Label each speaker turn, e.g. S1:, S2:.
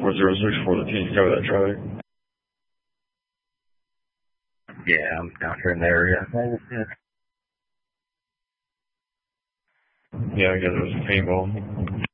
S1: 4064, the team cover that traffic.
S2: Yeah, I'm down here in the area.
S1: Yeah, I guess it was paintball.